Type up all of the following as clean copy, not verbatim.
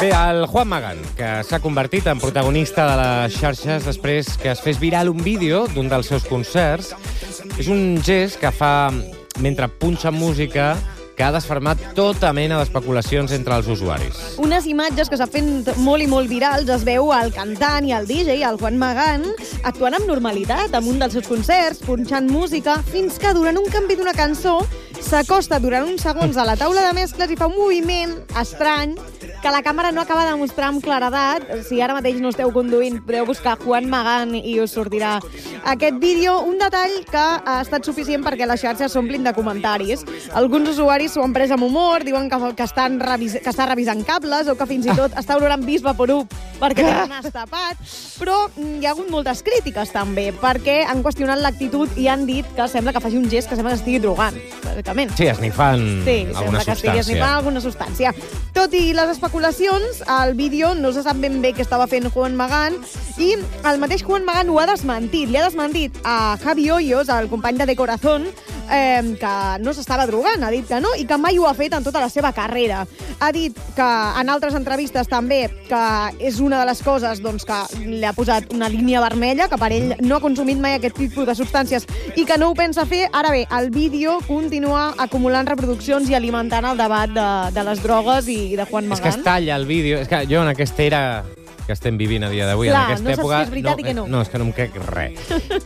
Bé, el Juan Magán, que s'ha convertit en protagonista de les xarxes després que es fes viral un vídeo d'un dels seus concerts, és un gest que fa mentre punxa música que ha desfermat tota mena d'especulacions entre els usuaris. Unes imatges que s'han fet molt i molt virals. Es veu el cantant i el DJ, el Juan Magán, actuant amb normalitat en un dels seus concerts, punxant música, fins que durant un canvi d'una cançó s'acosta durant uns segons a la taula de mescles i fa un moviment estrany que la càmera no acaba de mostrar amb claredat. Si ara mateix no esteu conduint, podeu buscar Juan Magán i us sortirà aquest vídeo. Un detall que ha estat suficient perquè les xarxes s'omplin de comentaris. Alguns usuaris s'ho han pres amb humor, diuen que està revisant cables o que fins i tot està olorant Vis Vaporub perquè té el nas tapat. Però hi ha hagut moltes crítiques també, perquè han qüestionat l'actitud i han dit que sembla que faci un gest que sembla que estigui drogant, bàsicament. Sí, esnifant alguna que estigui esnifant alguna substància. Tot i les especulacions, al vídeo no se sap ben bé què estava fent Juan Magán i el mateix Juan Magán ho ha desmentit. Li ha desmentit a Javi Hoyos, el company de De Corazón, que no s'estava drogant, ha dit que no, i que mai ho ha fet en tota la seva carrera. Ha dit que en altres entrevistes també que és una de les coses doncs, que li ha posat una línia vermella, que per ell no ha consumit mai aquest tipus de substàncies i que no ho pensa fer. Ara bé, el vídeo continua acumulant reproduccions i alimentant el debat de les drogues i de Juan Magán. És que es talla el vídeo. És que jo en aquesta era que estem vivint a dia d'avui, en aquesta època... Clar, no saps si és veritat i que no. No, és que no em crec res.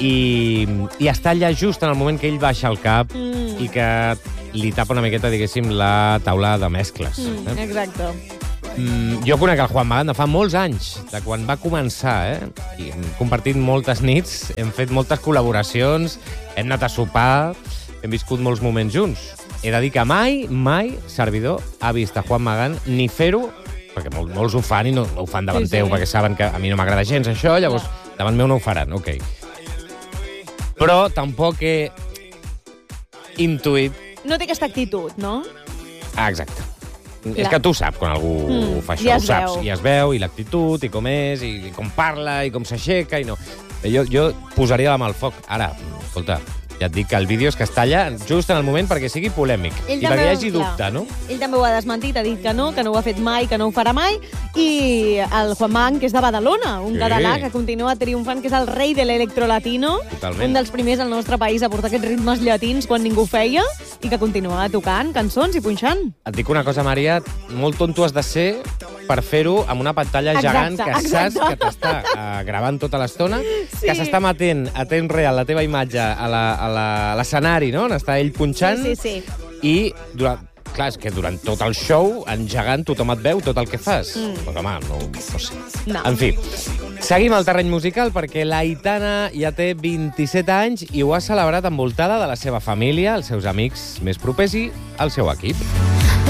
I es talla just en el moment que ell baixa el cap i que li tapa una miqueta, diguéssim, la taula de mescles. Exacte. Jo conec el Juan Magán de fa molts anys, de quan va començar, i hem compartit moltes nits, hem fet moltes col·laboracions, hem anat a sopar, hem viscut molts moments junts. He de dir que mai servidor ha vist a Juan Magán ni fer-ho, perquè molts ho fan i no ho fan davant teu, perquè saben que a mi no m'agrada gens això, llavors davant meu no ho faran, ok. Però tampoc he intuït... No té aquesta actitud, no? Ah, exacte. És que tu saps quan algú fa això, ho saps. I es veu, i l'actitud, i com és, i com parla, i com s'aixeca, i no. Jo posaria la mà al foc. Ara, escolta, ja et dic que el vídeo és que es talla just en el moment perquè sigui polèmic. I perquè hi hagi dubte, no? Ell també ho ha desmentit, ha dit que no ho ha fet mai, que no ho farà mai. I el Juan Magán, que és de Badalona, un català que continua triomfant, que és el rei de l'electrolatino, un dels primers al nostre país a portar aquests ritmes llatins quan ningú feia, i que continua tocant cançons i punxant. Et dic una cosa, Maria, molt tonto has de ser per fer-ho amb una pantalla gegant que saps que t'està gravant tota l'estona, que s'està emetent a temps real la teva imatge a l'escenari, no? On està ell punxant. Sí. I clar, és que durant tot el show, engegant, tothom et veu tot el que fas. Però, home, no sé. En fi, seguim al terreny musical perquè l'Aitana ja té 27 anys i ho ha celebrat envoltada de la seva família, els seus amics més propers i el seu equip.